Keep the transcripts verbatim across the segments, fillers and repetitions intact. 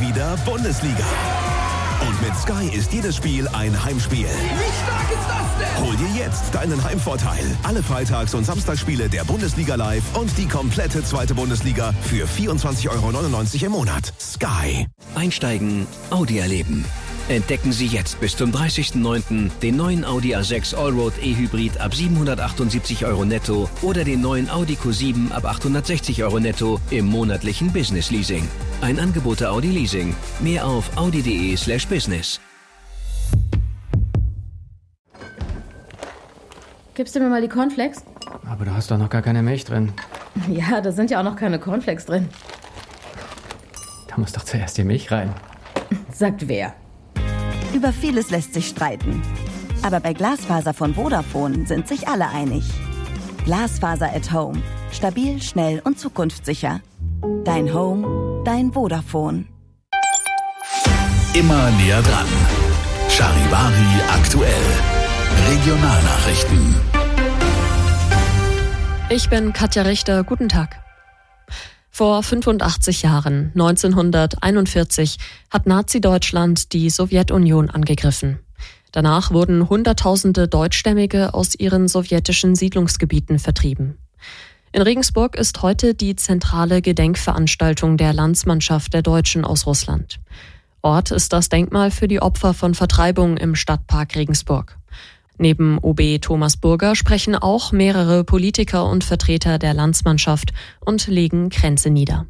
wieder Bundesliga. Und mit Sky ist jedes Spiel ein Heimspiel. Wie stark ist das denn? Hol dir jetzt deinen Heimvorteil. Alle Freitags- und Samstagsspiele der Bundesliga live und die komplette zweite Bundesliga für vierundzwanzig Euro neunundneunzig im Monat. Sky. Einsteigen, Audi erleben. Entdecken Sie jetzt bis zum dreißigsten neunten den neuen Audi A sechs Allroad E-Hybrid ab siebenhundertachtundsiebzig Euro netto oder den neuen Audi Q sieben ab achthundertsechzig Euro netto im monatlichen Business Leasing. Ein Angebot der Audi Leasing. Mehr auf audi.de slash business. Gibst du mir mal die Cornflakes? Aber da hast doch noch gar keine Milch drin. Ja, da sind ja auch noch keine Cornflakes drin. Da muss doch zuerst die Milch rein. Sagt wer? Über vieles lässt sich streiten. Aber bei Glasfaser von Vodafone sind sich alle einig. Glasfaser at Home. Stabil, schnell und zukunftssicher. Dein Home, dein Vodafone. Immer näher dran. Charivari aktuell. Regionalnachrichten. Ich bin Katja Richter. Guten Tag. Vor fünfundachtzig Jahren, neunzehnhunderteinundvierzig, hat Nazi-Deutschland die Sowjetunion angegriffen. Danach wurden Hunderttausende Deutschstämmige aus ihren sowjetischen Siedlungsgebieten vertrieben. In Regensburg ist heute die zentrale Gedenkveranstaltung der Landsmannschaft der Deutschen aus Russland. Ort ist das Denkmal für die Opfer von Vertreibung im Stadtpark Regensburg. Neben O B Thomas Burger sprechen auch mehrere Politiker und Vertreter der Landsmannschaft und legen Kränze nieder.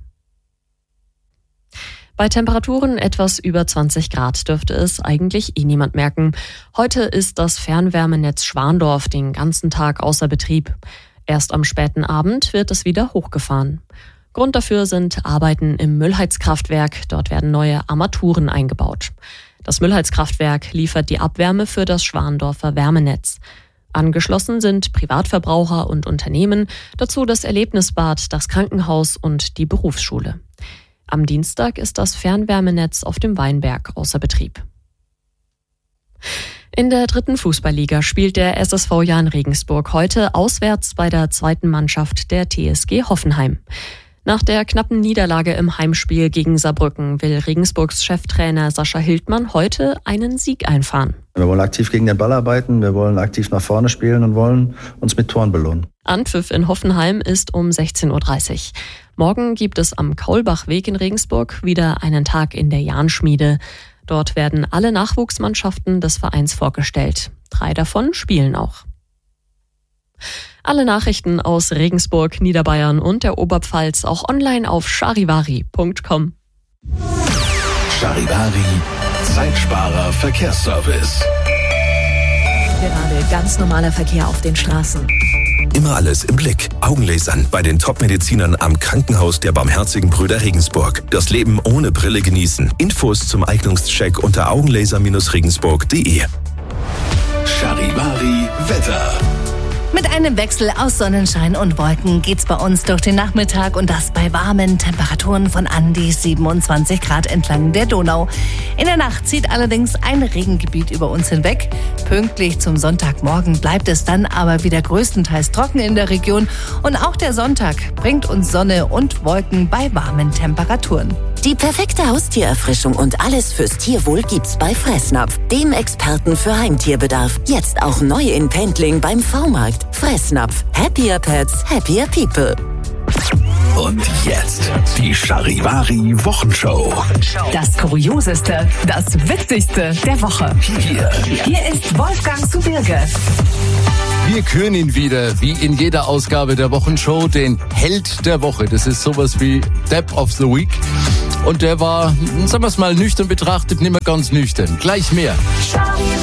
Bei Temperaturen etwas über zwanzig Grad dürfte es eigentlich eh niemand merken. Heute ist das Fernwärmenetz Schwandorf den ganzen Tag außer Betrieb. Erst am späten Abend wird es wieder hochgefahren. Grund dafür sind Arbeiten im Müllheizkraftwerk. Dort werden neue Armaturen eingebaut. Das Müllheizkraftwerk liefert die Abwärme für das Schwandorfer Wärmenetz. Angeschlossen sind Privatverbraucher und Unternehmen, dazu das Erlebnisbad, das Krankenhaus und die Berufsschule. Am Dienstag ist das Fernwärmenetz auf dem Weinberg außer Betrieb. In der dritten Fußballliga spielt der S S V Jahn Regensburg heute auswärts bei der zweiten Mannschaft der T S G Hoffenheim. Nach der knappen Niederlage im Heimspiel gegen Saarbrücken will Regensburgs Cheftrainer Sascha Hildmann heute einen Sieg einfahren. Wir wollen aktiv gegen den Ball arbeiten, wir wollen aktiv nach vorne spielen und wollen uns mit Toren belohnen. Anpfiff in Hoffenheim ist um sechzehn Uhr dreißig. Morgen gibt es am Kaulbachweg in Regensburg wieder einen Tag in der Jahnschmiede. Dort werden alle Nachwuchsmannschaften des Vereins vorgestellt. Drei davon spielen auch. Alle Nachrichten aus Regensburg, Niederbayern und der Oberpfalz auch online auf charivari punkt com. Charivari, Zeitsparer Verkehrsservice. Gerade ganz normaler Verkehr auf den Straßen. Immer alles im Blick. Augenlasern bei den Top-Medizinern am Krankenhaus der Barmherzigen Brüder Regensburg. Das Leben ohne Brille genießen. Infos zum Eignungscheck unter augenlaser regensburg punkt de. Charivari Wetter. Mit einem Wechsel aus Sonnenschein und Wolken geht's bei uns durch den Nachmittag und das bei warmen Temperaturen von an die siebenundzwanzig Grad entlang der Donau. In der Nacht zieht allerdings ein Regengebiet über uns hinweg. Pünktlich zum Sonntagmorgen bleibt es dann aber wieder größtenteils trocken in der Region und auch der Sonntag bringt uns Sonne und Wolken bei warmen Temperaturen. Die perfekte Haustiererfrischung und alles fürs Tierwohl gibt's bei Fressnapf, dem Experten für Heimtierbedarf. Jetzt auch neu in Pendling beim V-Markt. Fressnapf. Happier Pets, happier People. Und jetzt die Charivari Wochenshow. Das Kurioseste, das Witzigste der Woche. Hier, Hier ist Wolfgang zu Birge. Wir küren ihn wieder, wie in jeder Ausgabe der Wochenshow, den Held der Woche. Das ist sowas wie Depp of the Week. Und der war, sagen wir es mal nüchtern betrachtet, nicht mehr ganz nüchtern. Gleich mehr. Charivari.